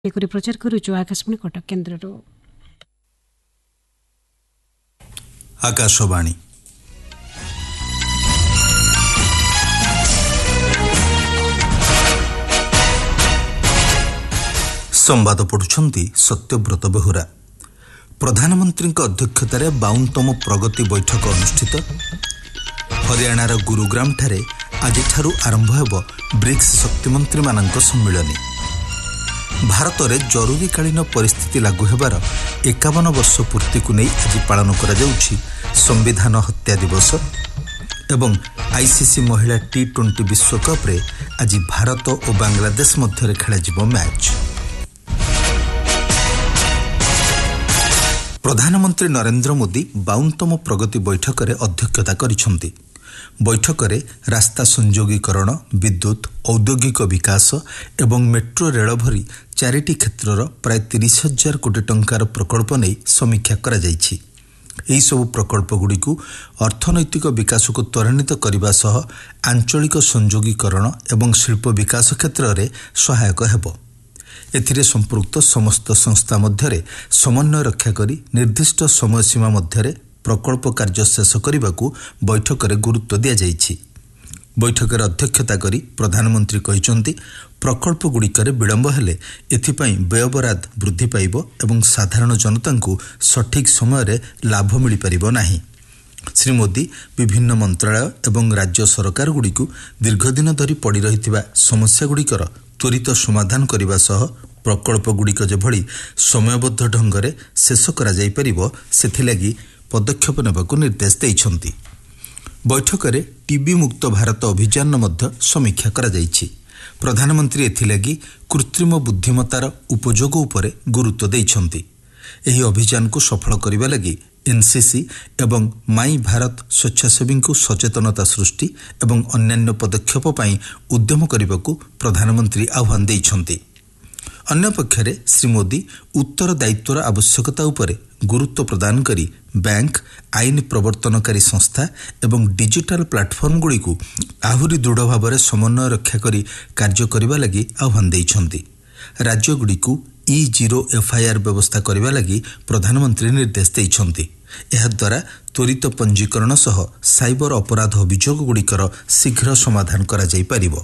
प्रचार करुचु आकाशवाणी कटक केन्द्र आकाशवाणी संवाद पढ़ुछंती सत्यव्रत बेहुरा। प्रधानमंत्री अध्यक्षतार 52तम प्रगति बैठक अनुष्ठित। हरियाणार गुरुग्राम ठारे आज आरंभ हेब ब्रिक्स शक्तिमंत्री मानक सम्मिलनी। भारत में जरूरीकालीन परिस्थिति लागू हेबार 51 वर्ष पूर्ति को नहीं आज पालन करा जाउछि संविधान हत्या दिवस एवं आईसीसी महिला T20 विश्वकप रे आज भारत और बांग्लादेश मध्य खेला जिवो मैच। प्रधानमंत्री नरेंद्र मोदी 52तम प्रगति बैठक रे अध्यक्षता करिसंती। बैठक रे रास्ता संयोगीकरण, विद्युत, औद्योगिक विकास एवं मेट्रो रेल भरी 4टी क्षेत्रर प्राय 30,000 कोटी टंकार प्रकल्प नहीं समीक्षा करा जायछि। एही सब प्रकल्प गुड़िकु अर्थनैतिक विकास को त्वरान्वित करने सह आंचलिक संयोगीकरण एवं शिल्प विकास क्षेत्र में सहायक हेब। एथिरे संपृक्त समस्त संस्था मध्यरे समन्वय रक्षा करी निर्दिष्ट समय सीमा मध्यरे प्रकल्प कार्य शेष करने को बैठक में गुरुत्व दि जाइछि। बैठक में अध्यक्षता करी प्रधानमंत्री कहिसंती प्रकल्प गुड़िकर विलंब हेले एथिपाई व्ययबराद वृद्धि पाइब एवं साधारण जनता को सठिक समय लाभ मिल पारिब नाही। श्री मोदी विभिन्न मंत्रालय एवं राज्य सरकार गुड़िकु दीर्घदिन धरी पड़ी रहिथिबा समस्या गुड़िकर त्वरित समाधान करने सह प्रकल्प गुड़िक जेभली समयबद्ध ढंगरे शेष करा जाई परिबो सेथिलागी पदक्षेप नेबाकू निर्देश दैछंती। बैठक में टीबी मुक्त भारत अभियान मध्य समीक्षा करा जाइछि। प्रधानमंत्री एथिलागी कृत्रिम बुद्धिमत्तार उपयोग उपरे गुरुत्व दैछंती। एही अभियान को सफल करिबा लागि एनसीसी एवं माई भारत स्वेच्छासेवी को सचेतनता सृष्टि एवं अन्यान्य पदक्षेप पई उद्यम करबाकू प्रधानमंत्री आह्वान दैछंती। अन्य पक्षरे श्री मोदी उत्तरदायित्वर आवश्यकता उपरे गुरुत्व प्रदान करी बैंक, आईन प्रवर्तनकारी संस्था एवं डिजिटल प्लाटफर्म गुड़ी को आहुरी दृढ़ भाव समन्वय रक्षा करी कार्य करने लगी आह्वान दैछंती। राज्य गुड़ी को E0 FIR व्यवस्था करने लगी प्रधानमंत्री निर्देश दैछंती। एहा द्वारा त्वरित पंजीकरण सह साइबर अपराध अभियोग गुड़िकर शीघ्र समाधान करा जाई परिबो।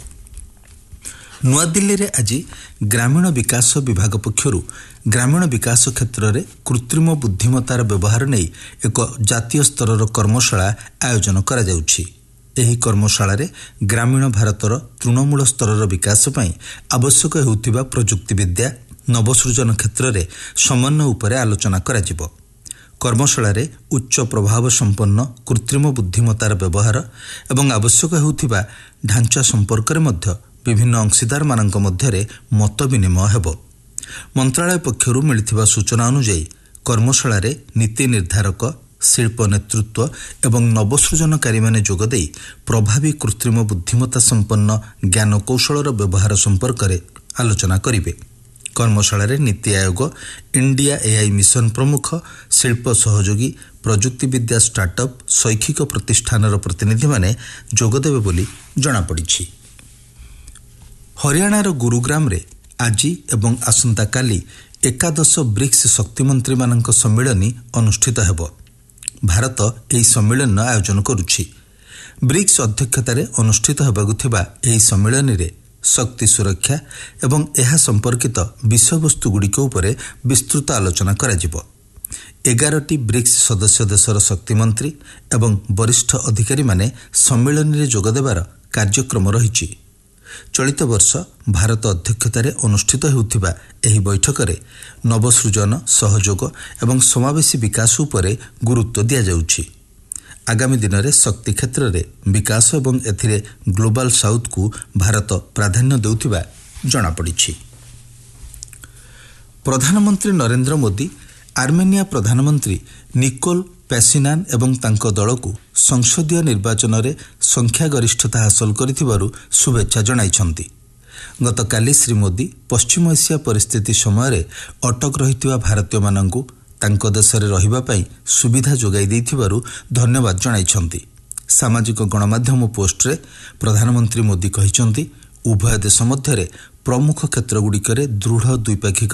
नूआ दिल्ली रे आज ग्रामीण विकास विभाग पक्षरु ग्रामीण विकास क्षेत्र में कृत्रिम बुद्धिमत्तार व्यवहार नहीं एक जातीय स्तर कर्मशाला आयोजन करा जाउछि। एही कर्मशाला रे ग्रामीण भारतर तृणमूल स्तर विकास पई आवश्यक हेउथिबा प्रजुक्ति विद्या नवसृजन क्षेत्र में समन्वय उपरे आलोचना करा जिवो। कर्मशाला रे उच्च प्रभाव संपन्न कृत्रिम बुद्धिमत्तार व्यवहार एवं आवश्यक हेउथिबा ढांचा संपर्क रे मध्य विभिन्न अंशीदार मानक मध्यरे मत विनिमय हेब। मंत्रालय पक्षरु मिलिथिबा सूचना अनुसार कर्मशाला रे नीति निर्धारक, शिल्प नेतृत्व एवं नवसृजनकारी माने जोगदे प्रभावी कृत्रिम बुद्धिमत्ता संपन्न ज्ञान कौशलर व्यवहार संपर्क में आलोचना करिवे। कर्मशाला रे NITI Aayog, India AI mission प्रमुख, शिल्प सहयोगी, प्रजुक्ति विद्या स्टार्टअप, शैक्षिक प्रतिष्ठानर प्रतिनिधि माने जोगदेवे बोली जणा पड़िछि। हरियाणार गुरुग्राम रे आज एवं आसंता काली 11 ब्रिक्स शक्तिमंत्री मानक सम्मिलनी अनुष्ठित हेब। भारत एही सम्मिलन आयोजन करुछि। ब्रिक्स अध्यक्षतार अनुष्ठित हेबाकु थिबा एही सम्मिलनी रे शक्ति सुरक्षा एवं एहा संपर्कित विषयवस्तु गुड़िक उपरे विस्तृत आलोचना करा जिवो। 11टी ब्रिक्स सदस्य देशर शक्तिमंत्री एवं वरिष्ठ अधिकारी माने सम्मिलनी रे जोग देबार कार्यक्रम रहिछि। चलित वर्ष भारत अध्यक्षतार अनुष्ठित हेउथिबा एही बैठक रे नवसृजन, सहयोग एवं समावेशी विकास उपरे गुरुत्व दिया जाउछि। आगामी दिन में शक्ति क्षेत्र में विकास एवं एथिरे ग्लोबल साउथ को भारत प्राधान्य देउथिबा जणा पड़िछि। प्रधानमंत्री नरेंद्र मोदी आर्मेनिया प्रधानमंत्री निकोल पैसिनान एवं तांको दल को संसदीय निर्वाचन में संख्यागरिष्ठता हासिल करिथिबारु शुभेच्छा जणाइछंती। गतकाली श्री मोदी पश्चिम एशिया परिस्थिति समय अटक रहिथिबा भारतीय मानंकु तांको देशरे रहिबा पई सुविधा जोगाई दैथिबारु धन्यवाद जणाइछंती। सामाजिक गणमाध्यम पोस्ट रे प्रधानमंत्री मोदी कहिसंती उभय देश मध्यरे प्रमुख क्षेत्र गुड़िकरे दृढ़ द्विपाक्षिक